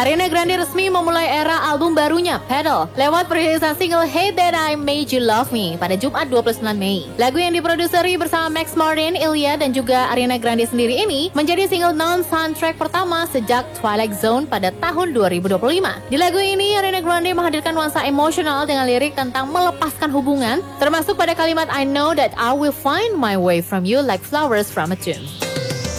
Ariana Grande resmi memulai era album barunya, Pedal, lewat perilisan single Hate That I Made You Love Me pada Jumat 29 Mei. Lagu yang diproduseri bersama Max Martin, Ilya, dan juga Ariana Grande sendiri ini menjadi single non-soundtrack pertama sejak Twilight Zone pada tahun 2025. Di lagu ini, Ariana Grande menghadirkan nuansa emosional dengan lirik tentang melepaskan hubungan, termasuk pada kalimat I know that I will find my way from you like flowers from a tomb.